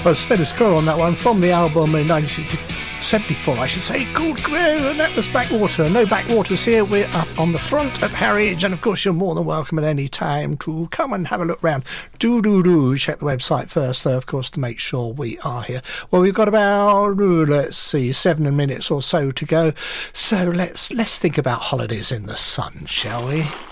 Well, Status Quo on that one from the album in 1974, I should say, called Grow, and that was Backwater. No Backwaters here. We're up on the front at Harwich, and of course you're more than welcome at any time to come and have a look round. Do check the website first, though, of course, to make sure we are here. Well, we've got about, let's see, 7 minutes or so to go. So let's think about holidays in the sun, shall we?